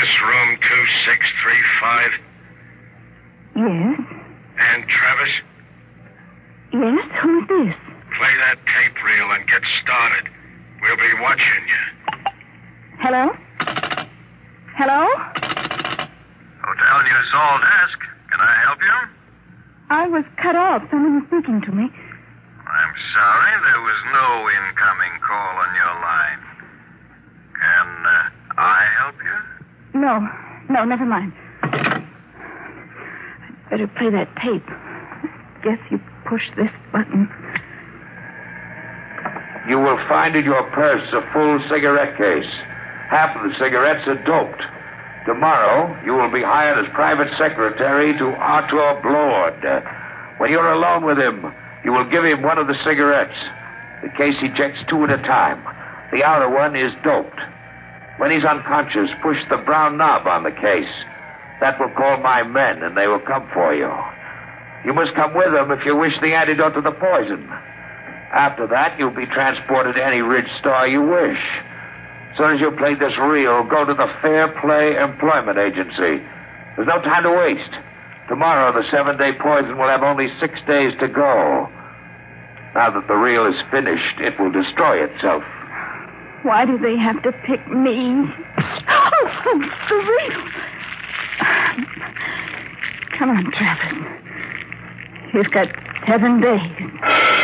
this room 2635? Yes. And Travis? Yes? Who's this? Play that tape reel and get started. We'll be watching you. Hello? Hello? Hotel New Seoul desk. Can I help you? I was cut off. Someone was speaking to me. I'm sorry, there was no incoming call on your line. Can I help you? No, never mind. I'd better play that tape. Guess you push this button. You will find in your purse a full cigarette case. Half of the cigarettes are doped. Tomorrow, you will be hired as private secretary to Arthur Blord. When you're alone with him, you will give him one of the cigarettes. The case ejects two at a time. The outer one is doped. When he's unconscious, push the brown knob on the case. That will call my men, and they will come for you. You must come with them if you wish the antidote to the poison. After that, you'll be transported to any Ridge store you wish. As soon as you play this reel, go to the Fair Play Employment Agency. There's no time to waste. Tomorrow, the 7-day poison will have only 6 days to go. Now that the reel is finished, it will destroy itself. Why do they have to pick me? Oh, the reel. Come on, Travis. You've got 7 days.